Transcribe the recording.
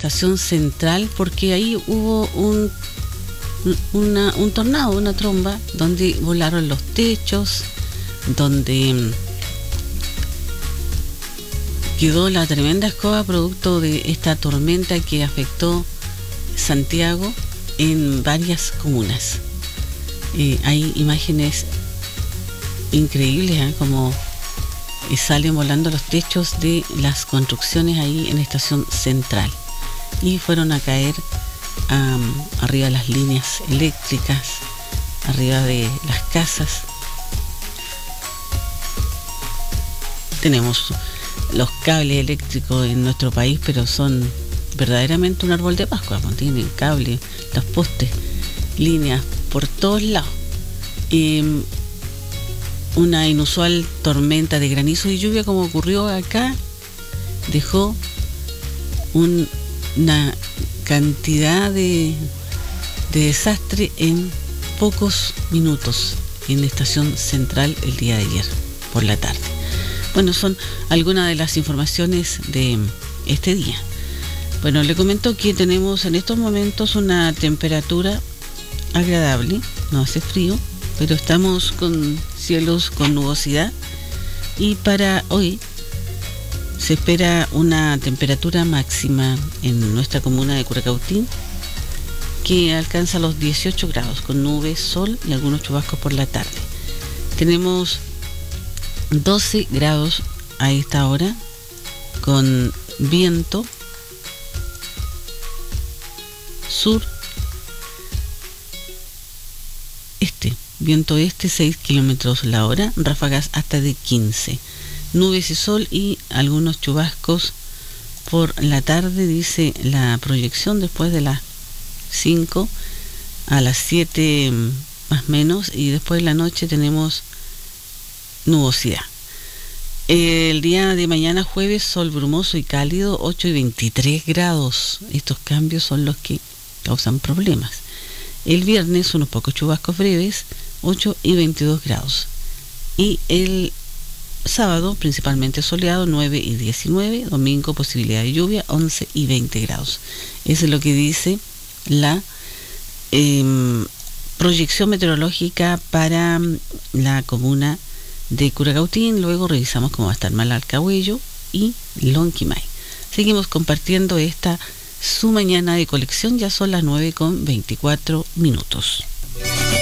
estación central, porque ahí hubo un tornado, una tromba, donde volaron los techos, donde quedó la tremenda escoba producto de esta tormenta que afectó Santiago en varias comunas. Hay imágenes increíbles, como salen volando los techos de las construcciones ahí en estación central, y fueron a caer arriba de las líneas eléctricas, arriba de las casas. Tenemos los cables eléctricos en nuestro país, pero son verdaderamente un árbol de Pascua. Tienen cables, los postes, líneas por todos lados. Una inusual tormenta de granizo y lluvia, como ocurrió acá, dejó una cantidad de desastre en pocos minutos en la estación central el día de ayer por la tarde. Bueno, son algunas de las informaciones de este día. Bueno, le comento que tenemos en estos momentos una temperatura agradable, no hace frío, pero estamos con cielos con nubosidad, y para hoy se espera una temperatura máxima en nuestra comuna de Curacautín que alcanza los 18 grados, con nubes, sol y algunos chubascos por la tarde. Tenemos 12 grados a esta hora, con viento sur viento este 6 kilómetros la hora, ráfagas hasta de 15, nubes y sol y algunos chubascos por la tarde, dice la proyección, después de las 5 a las 7 más o menos, y después de la noche tenemos nubosidad. El día de mañana jueves, sol brumoso y cálido, 8 y 23 grados. Estos cambios son los que causan problemas. El viernes unos pocos chubascos breves, 8 y 22 grados. Y el sábado principalmente soleado, 9 y 19. Domingo posibilidad de lluvia, 11 y 20 grados. Eso es lo que dice la proyección meteorológica para la comuna de Curacautín. Luego revisamos cómo va a estar Malalcahuello y Lonquimay. Seguimos compartiendo esta su mañana de colección. Ya son las 9:24 minutos.